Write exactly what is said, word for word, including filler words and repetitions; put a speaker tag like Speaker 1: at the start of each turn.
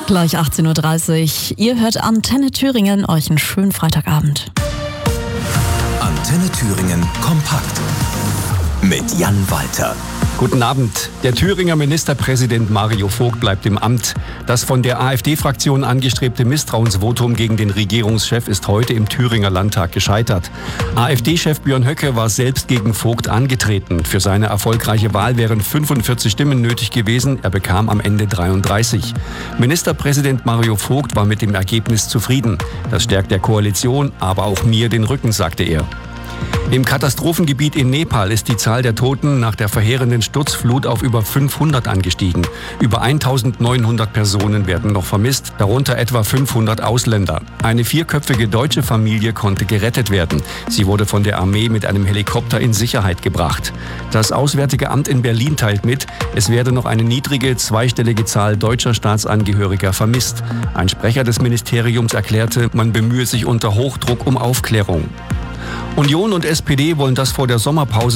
Speaker 1: Gleich achtzehn Uhr dreißig. Ihr hört Antenne Thüringen. Euch einen schönen Freitagabend.
Speaker 2: Antenne Thüringen kompakt mit Jan Walter.
Speaker 3: Guten Abend. Der Thüringer Ministerpräsident Mario Vogt bleibt im Amt. Das von der AfD-Fraktion angestrebte Misstrauensvotum gegen den Regierungschef ist heute im Thüringer Landtag gescheitert. AfD-Chef Björn Höcke war selbst gegen Vogt angetreten. Für seine erfolgreiche Wahl wären fünfundvierzig Stimmen nötig gewesen. Er bekam am Ende dreiunddreißig. Ministerpräsident Mario Vogt war mit dem Ergebnis zufrieden. Das stärkt der Koalition, aber auch mir den Rücken, sagte er. Im Katastrophengebiet in Nepal ist die Zahl der Toten nach der verheerenden Sturzflut auf über fünfhundert angestiegen. Über eintausendneunhundert Personen werden noch vermisst, darunter etwa fünfhundert Ausländer. Eine vierköpfige deutsche Familie konnte gerettet werden. Sie wurde von der Armee mit einem Helikopter in Sicherheit gebracht. Das Auswärtige Amt in Berlin teilt mit, es werde noch eine niedrige, zweistellige Zahl deutscher Staatsangehöriger vermisst. Ein Sprecher des Ministeriums erklärte, man bemühe sich unter Hochdruck um Aufklärung. Union und S P D wollen das vor der Sommerpause